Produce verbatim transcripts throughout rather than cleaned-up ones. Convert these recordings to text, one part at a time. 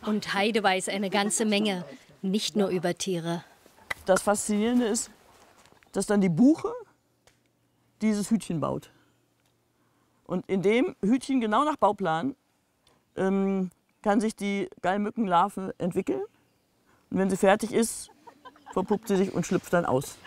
Und Heide weiß eine ganze Menge, nicht nur über Tiere. Das Faszinierende ist, dass dann die Buche dieses Hütchen baut. Und in dem Hütchen, genau nach Bauplan, ähm, kann sich die Gallmückenlarve entwickeln. Und wenn sie fertig ist, verpuppt sie sich und schlüpft dann aus.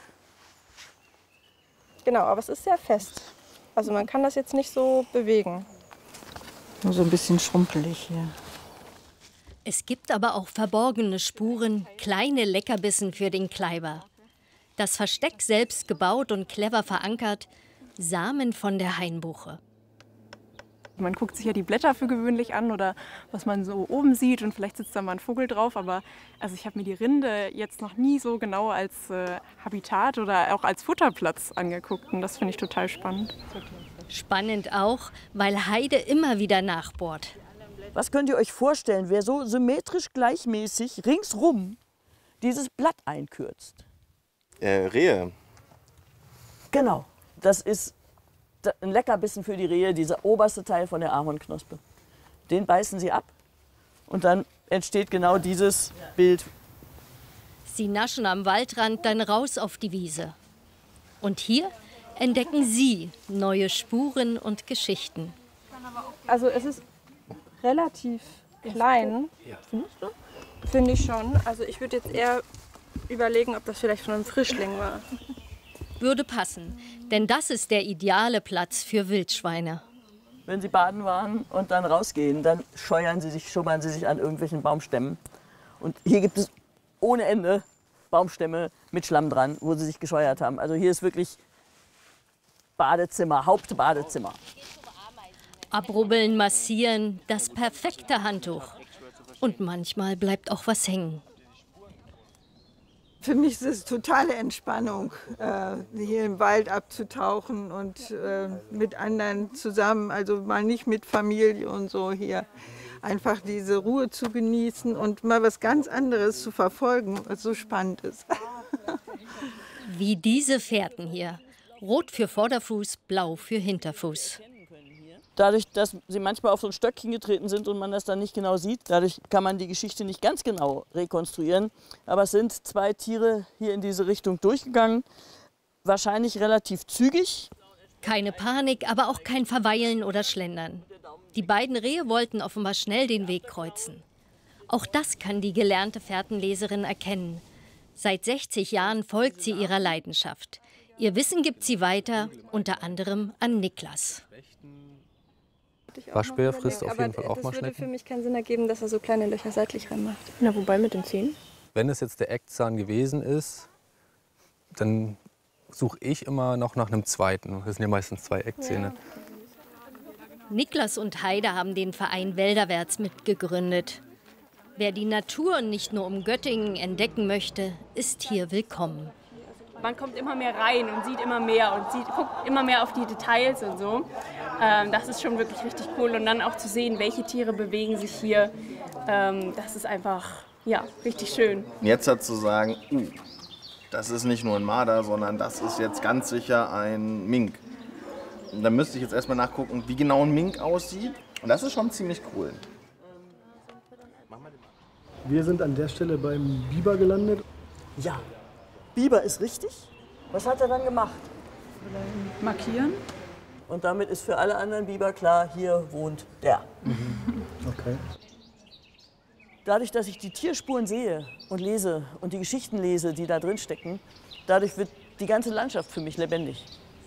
Genau, aber es ist sehr fest. Also man kann das jetzt nicht so bewegen. Nur so ein bisschen schrumpelig hier. Es gibt aber auch verborgene Spuren, kleine Leckerbissen für den Kleiber. Das Versteck selbst gebaut und clever verankert, Samen von der Hainbuche. Man guckt sich ja die Blätter für gewöhnlich an oder was man so oben sieht und vielleicht sitzt da mal ein Vogel drauf. Aber also ich habe mir die Rinde jetzt noch nie so genau als äh, Habitat oder auch als Futterplatz angeguckt. Und das finde ich total spannend. Spannend auch, weil Heide immer wieder nachbohrt. Was könnt ihr euch vorstellen, wer so symmetrisch gleichmäßig ringsrum dieses Blatt einkürzt? Äh, Rehe. Genau, das ist ein Leckerbissen für die Rehe, dieser oberste Teil von der Ahornknospe. Den beißen sie ab und dann entsteht genau dieses Bild. Sie naschen am Waldrand dann raus auf die Wiese. Und hier entdecken sie neue Spuren und Geschichten. Also es ist relativ klein, finde ich schon. Also ich würde jetzt eher überlegen, ob das vielleicht von einem Frischling war. Würde passen, denn das ist der ideale Platz für Wildschweine. Wenn sie baden waren und dann rausgehen, dann scheuern sie sich, schubbern sie sich an irgendwelchen Baumstämmen. Und hier gibt es ohne Ende Baumstämme mit Schlamm dran, wo sie sich gescheuert haben. Also hier ist wirklich Badezimmer, Hauptbadezimmer. Abrubbeln, massieren, das perfekte Handtuch. Und manchmal bleibt auch was hängen. Für mich ist es totale Entspannung, äh, hier im Wald abzutauchen und äh, mit anderen zusammen, also mal nicht mit Familie und so hier, einfach diese Ruhe zu genießen und mal was ganz anderes zu verfolgen, was so spannend ist. Wie diese Fährten hier. Rot für Vorderfuß, blau für Hinterfuß. Dadurch, dass sie manchmal auf so ein Stöckchen getreten sind und man das dann nicht genau sieht, dadurch kann man die Geschichte nicht ganz genau rekonstruieren. Aber es sind zwei Tiere hier in diese Richtung durchgegangen, wahrscheinlich relativ zügig. Keine Panik, aber auch kein Verweilen oder Schlendern. Die beiden Rehe wollten offenbar schnell den Weg kreuzen. Auch das kann die gelernte Fährtenleserin erkennen. Seit sechzig Jahren folgt sie ihrer Leidenschaft. Ihr Wissen gibt sie weiter, unter anderem an Niklas. Waschbär frisst auf jeden Fall auch das mal würde Schnecken. für mich keinen Sinn ergeben, dass er so kleine Löcher seitlich reinmacht. Na, wobei mit den Zähnen? Wenn es jetzt der Eckzahn gewesen ist, dann suche ich immer noch nach einem zweiten. Das sind ja meistens zwei Eckzähne. Niklas und Heide haben den Verein Wälderwärts mitgegründet. Wer die Natur nicht nur um Göttingen entdecken möchte, ist hier willkommen. Man kommt immer mehr rein und sieht immer mehr und sieht, guckt immer mehr auf die Details und so. Ähm, das ist schon wirklich richtig cool. Und dann auch zu sehen, welche Tiere bewegen sich hier, ähm, das ist einfach ja, richtig schön. Jetzt halt zu sagen, uh, das ist nicht nur ein Marder, sondern das ist jetzt ganz sicher ein Mink. Und dann müsste ich jetzt erstmal nachgucken, wie genau ein Mink aussieht. Und das ist schon ziemlich cool. Wir sind an der Stelle beim Biber gelandet. Ja, Biber ist richtig. Was hat er dann gemacht? Markieren. Und damit ist für alle anderen Biber klar, hier wohnt der. Mhm. Okay. Dadurch, dass ich die Tierspuren sehe und lese und die Geschichten lese, die da drin stecken, dadurch wird die ganze Landschaft für mich lebendig.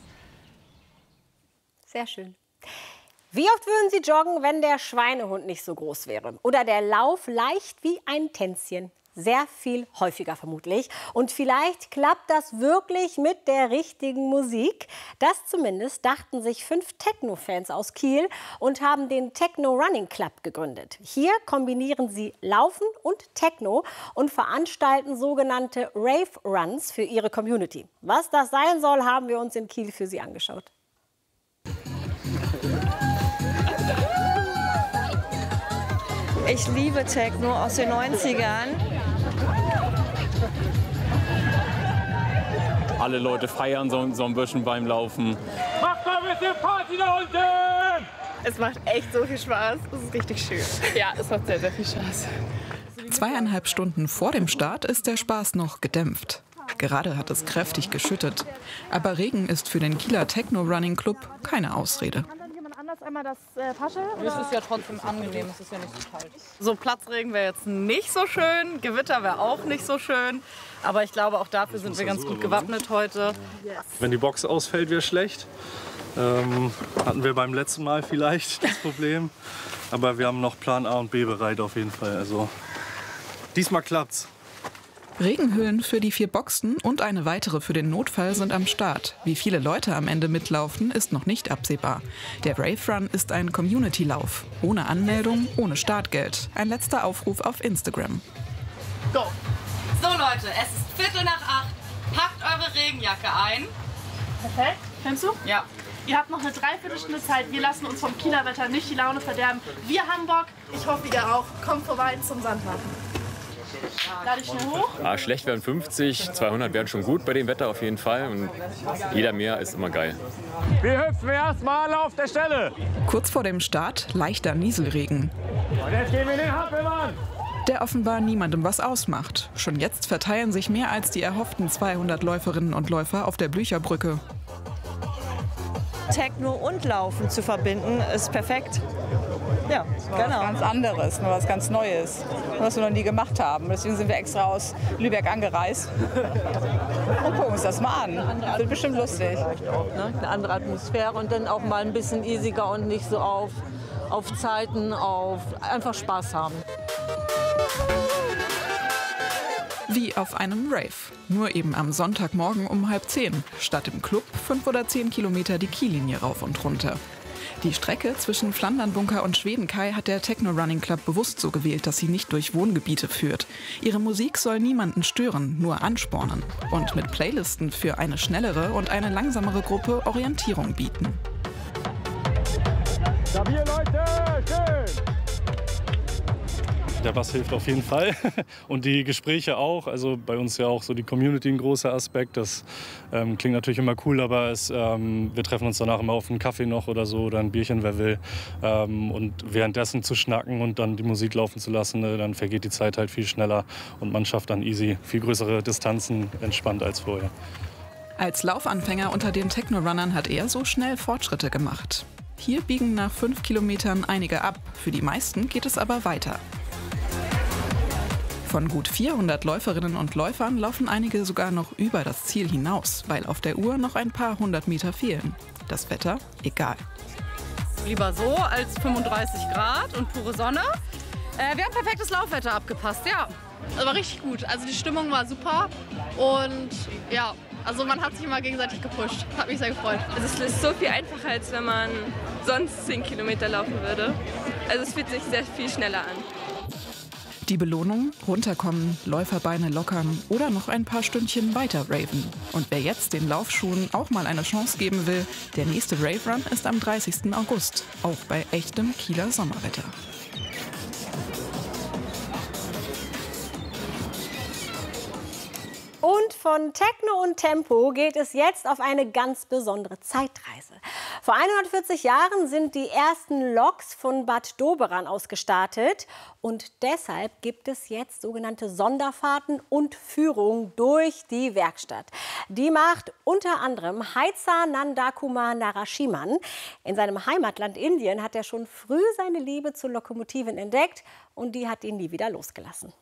Sehr schön. Wie oft würden Sie joggen, wenn der Schweinehund nicht so groß wäre? Oder der Lauf leicht wie ein Tänzchen? Sehr viel häufiger vermutlich. Und vielleicht klappt das wirklich mit der richtigen Musik. Das zumindest dachten sich fünf Techno-Fans aus Kiel und haben den Techno Running Club gegründet. Hier kombinieren sie Laufen und Techno und veranstalten sogenannte Rave Runs für ihre Community. Was das sein soll, haben wir uns in Kiel für Sie angeschaut. Ich liebe Techno aus den neunzigern. Alle Leute feiern so, so ein bisschen beim Laufen. Macht mal ein bisschen Party da unten! Es macht echt so viel Spaß. Es ist richtig schön. Ja, es macht sehr, sehr viel Spaß. Zweieinhalb Stunden vor dem Start ist der Spaß noch gedämpft. Gerade hat es kräftig geschüttet. Aber Regen ist für den Kieler Techno Running Club keine Ausrede. Einmal das äh, Paschel? Es ist ja trotzdem angenehm, es ist ja nicht so kalt. So Platzregen wäre jetzt nicht so schön, Gewitter wäre auch nicht so schön. Aber ich glaube, auch dafür sind wir ganz gut gewappnet heute. Wenn die Box ausfällt, wäre schlecht. Ähm, hatten wir beim letzten Mal vielleicht das Problem. Aber wir haben noch Plan A und B bereit auf jeden Fall. Also diesmal klappt's. Regenhüllen für die vier Boxen und eine weitere für den Notfall sind am Start. Wie viele Leute am Ende mitlaufen, ist noch nicht absehbar. Der Rave Run ist ein Community-Lauf. Ohne Anmeldung, ohne Startgeld. Ein letzter Aufruf auf Instagram. Go! So Leute, es ist Viertel nach acht. Packt eure Regenjacke ein. Perfekt. Kennst du? Ja. Ihr habt noch eine Dreiviertelstunde Zeit. Wir lassen uns vom Kieler Wetter nicht die Laune verderben. Wir haben Bock. Ich hoffe, ihr auch. Kommt vorbei zum Sandhafen. Lade ich schnell hoch? Ah, schlecht wären fünfzig, zweihundert wären schon gut bei dem Wetter auf jeden Fall. Und jeder mehr ist immer geil. Wir hüpfen erstmal alle auf der Stelle. Kurz vor dem Start leichter Nieselregen. Und jetzt gehen wir in den Hampelmann. Der offenbar niemandem was ausmacht. Schon jetzt verteilen sich mehr als die erhofften zweihundert Läuferinnen und Läufer auf der Blücherbrücke. Techno und Laufen zu verbinden, ist perfekt. Ja, genau. Was ganz anderes, was ganz Neues, was wir noch nie gemacht haben. Deswegen sind wir extra aus Lübeck angereist und gucken uns das mal an. Das wird bestimmt lustig. Eine andere Atmosphäre und dann auch mal ein bisschen easiger und nicht so auf, auf Zeiten, auf einfach Spaß haben. Wie auf einem Rave. Nur eben am Sonntagmorgen um halb zehn. Statt im Club fünf oder zehn Kilometer die Kiellinie rauf und runter. Die Strecke zwischen Flandernbunker und Schwedenkai hat der Techno Running Club bewusst so gewählt, dass sie nicht durch Wohngebiete führt. Ihre Musik soll niemanden stören, nur anspornen. Und mit Playlisten für eine schnellere und eine langsamere Gruppe Orientierung bieten. Stabil, Leute! Schön! Der Bass hilft auf jeden Fall und die Gespräche auch. Also bei uns ja auch so die Community ein großer Aspekt. Das ähm, klingt natürlich immer cool, aber es, ähm, wir treffen uns danach immer auf einen Kaffee noch oder so oder ein Bierchen, wer will. Ähm, und währenddessen zu schnacken und dann die Musik laufen zu lassen, äh, dann vergeht die Zeit halt viel schneller und man schafft dann easy viel größere Distanzen entspannt als vorher. Als Laufanfänger unter den Techno-Runnern hat er so schnell Fortschritte gemacht. Hier biegen nach fünf Kilometern einige ab. Für die meisten geht es aber weiter. Von gut vierhundert Läuferinnen und Läufern laufen einige sogar noch über das Ziel hinaus, weil auf der Uhr noch ein paar hundert Meter fehlen. Das Wetter egal. Lieber so als fünfunddreißig Grad und pure Sonne. Äh, wir haben perfektes Laufwetter abgepasst, ja. Das war richtig gut. Also die Stimmung war super und ja, also man hat sich immer gegenseitig gepusht. Hat mich sehr gefreut. Also es ist so viel einfacher, als wenn man sonst zehn Kilometer laufen würde. Also es fühlt sich sehr viel schneller an. Die Belohnung, runterkommen, Läuferbeine lockern oder noch ein paar Stündchen weiter raven. Und wer jetzt den Laufschuhen auch mal eine Chance geben will, der nächste Rave Run ist am dreißigsten August, auch bei echtem Kieler Sommerwetter. Und von Techno und Tempo geht es jetzt auf eine ganz besondere Zeitreise. Vor hundertvierzig Jahren sind die ersten Loks von Bad Doberan aus gestartet. Und deshalb gibt es jetzt sogenannte Sonderfahrten und Führungen durch die Werkstatt. Die macht unter anderem Heizer Nandakumar Narasimhan. In seinem Heimatland Indien hat er schon früh seine Liebe zu Lokomotiven entdeckt und die hat ihn nie wieder losgelassen.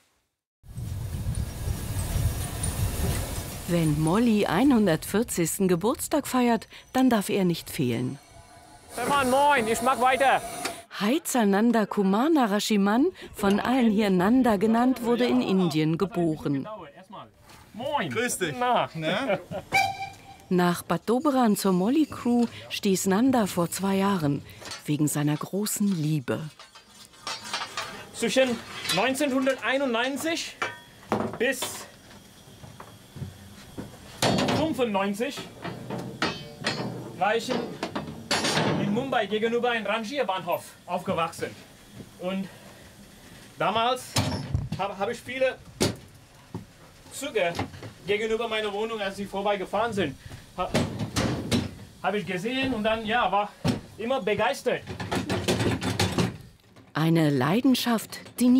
Wenn Molly hundertvierzigsten Geburtstag feiert, dann darf er nicht fehlen. Stefan, moin, ich mag weiter. Heizer Nandakumar Narasimhan, von allen hier Nanda genannt, wurde in Indien geboren. Moin. Grüß dich. Na, ne? Nach Bad Doberan zur Molly Crew stieß Nanda vor zwei Jahren, wegen seiner großen Liebe. Zwischen neunzehnhunderteinundneunzig bis fünfundneunzig war ich in Mumbai gegenüber einem Rangierbahnhof aufgewachsen. Und damals habe hab ich viele Züge gegenüber meiner Wohnung, als sie vorbeigefahren sind, habe hab ich gesehen und dann ja, war immer begeistert. Eine Leidenschaft, die nie